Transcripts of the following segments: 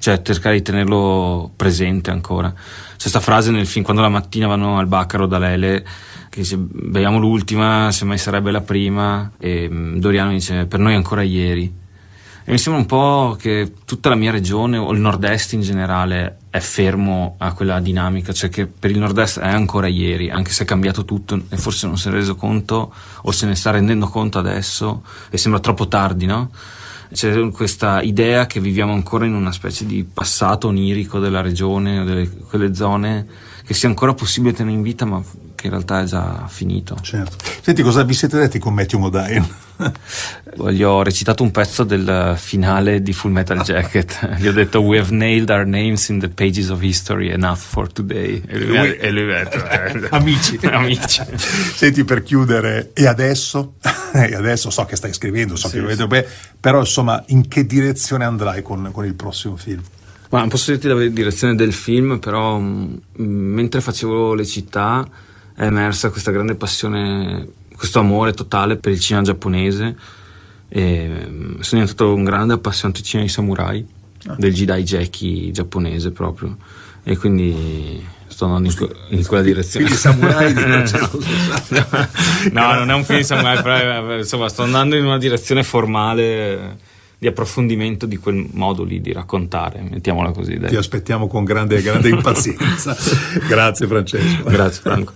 cioè cercare di tenerlo presente ancora. C'è sta frase nel film, quando la mattina vanno al Baccaro da Lele, che dice beviamo l'ultima, semmai sarebbe la prima, e Doriano dice per noi ancora ieri. E mi sembra un po' che tutta la mia regione o il nord-est in generale è fermo a quella dinamica, cioè che per il nord-est è ancora ieri, anche se è cambiato tutto e forse non se ne è reso conto o se ne sta rendendo conto adesso e sembra troppo tardi, no? C'è questa idea che viviamo ancora in una specie di passato onirico della regione o delle quelle zone, che sia ancora possibile tenere in vita ma che in realtà è già finito. Certo. Senti, cosa vi siete detti con Matthew Modine? Gli ho recitato un pezzo del finale di Full Metal Jacket. Gli ho detto "We have nailed our names in the pages of history, enough for today". E lui ha detto Amici. Amici. Senti, per chiudere, e adesso? E adesso so che stai scrivendo, so che lo vedo bene, però insomma, in che direzione andrai con il prossimo film? Ma non posso dirti la direzione del film, però mentre facevo Le città è emersa questa grande passione, questo amore totale per il cinema giapponese, e sono diventato un grande appassionato di cinema di samurai, del Jidaigeki giapponese proprio, e quindi sto andando in quella direzione. Quindi samurai di No, non è un film di samurai, però insomma sto andando in una direzione formale di approfondimento di quel modo lì di raccontare, mettiamola così. Dai. Ti aspettiamo con grande impazienza. Grazie Francesco. Grazie Franco.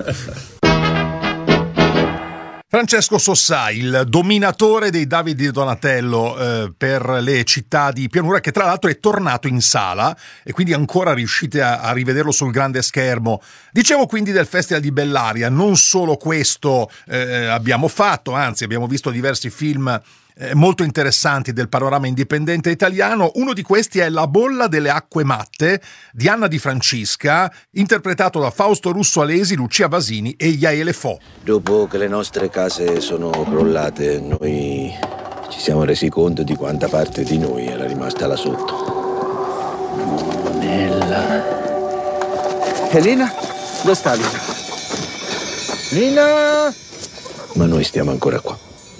Francesco Sossà, il dominatore dei David di Donatello per Le città di pianura, che tra l'altro è tornato in sala e quindi ancora riuscite a rivederlo sul grande schermo. Dicevo quindi del Festival di Bellaria, non solo questo abbiamo fatto, anzi abbiamo visto diversi film molto interessanti del panorama indipendente italiano. Uno di questi è La bolla delle acque matte di Anna Di Francisca, interpretato da Fausto Russo Alesi, Lucia Basini e Yael Fo. Dopo che le nostre case sono crollate, noi ci siamo resi conto di quanta parte di noi era rimasta là sotto. Nella... Elena? Dove sta Lina? Lina! Ma noi stiamo ancora qua.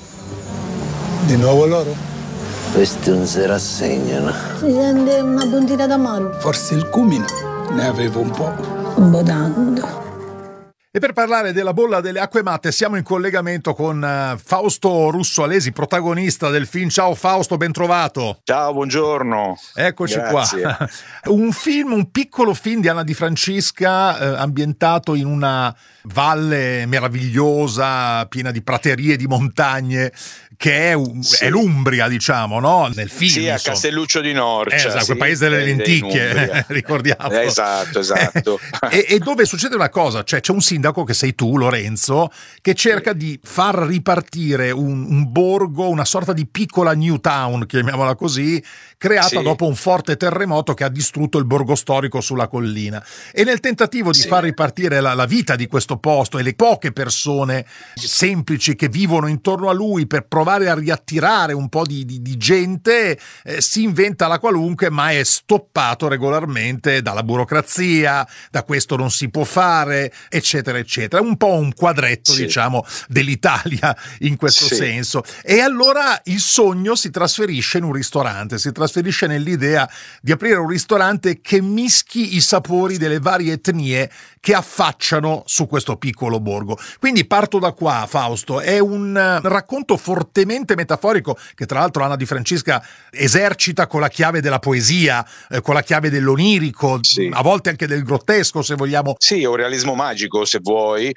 Di nuovo loro? Questi non si rassegnano. Si sente una puntina d'amaro. Forse il cumino ne avevo un po'. Un po' tanto. E per parlare della bolla delle acque matte siamo in collegamento con Fausto Russo Alesi, protagonista del film. Ciao Fausto, ben trovato. Ciao, buongiorno. Eccoci. Grazie. Qua. Un piccolo film di Anna Di Francisca, ambientato in una valle meravigliosa, piena di praterie e di montagne, che è l'Umbria, diciamo, no? Nel film. Sì, a Castelluccio di Norcia. Esatto, quel paese delle lenticchie, ricordiamo. Esatto. E dove succede una cosa, cioè c'è un sindaco, che sei tu, Lorenzo, che cerca di far ripartire un borgo, una sorta di piccola New Town, chiamiamola così, creata dopo un forte terremoto che ha distrutto il borgo storico sulla collina. E nel tentativo di far ripartire la vita di questo posto e le poche persone semplici che vivono intorno a lui, per provare a riattirare un po' di gente, si inventa la qualunque, ma è stoppato regolarmente dalla burocrazia, da questo non si può fare, eccetera eccetera. Un po' un quadretto, diciamo, dell'Italia in questo senso. E allora il sogno si trasferisce in un ristorante, si trasferisce nell'idea di aprire un ristorante che mischi i sapori delle varie etnie che affacciano su questo piccolo borgo. Quindi parto da qua, Fausto. È un racconto fortemente metaforico, che tra l'altro Anna Di Francisca esercita con la chiave della poesia, con la chiave dell'onirico, a volte anche del grottesco, se vogliamo. Sì, è un realismo magico, se vuoi.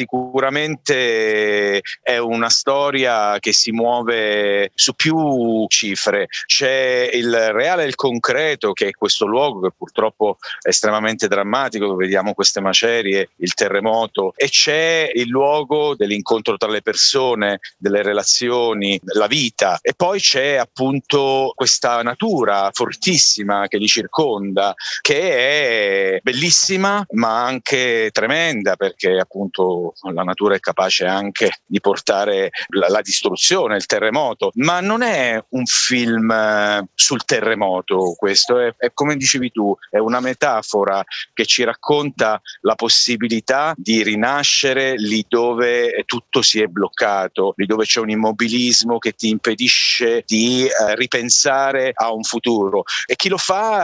Sicuramente è una storia che si muove su più cifre. C'è il reale e il concreto, che è questo luogo che purtroppo è estremamente drammatico, dove vediamo queste macerie, il terremoto, e c'è il luogo dell'incontro tra le persone, delle relazioni, la vita, e poi c'è appunto questa natura fortissima che li circonda, che è bellissima ma anche tremenda, perché appunto la natura è capace anche di portare la distruzione, il terremoto. Ma non è un film sul terremoto, questo è come dicevi tu, è una metafora che ci racconta la possibilità di rinascere lì dove tutto si è bloccato, lì dove c'è un immobilismo che ti impedisce di ripensare a un futuro, e chi lo fa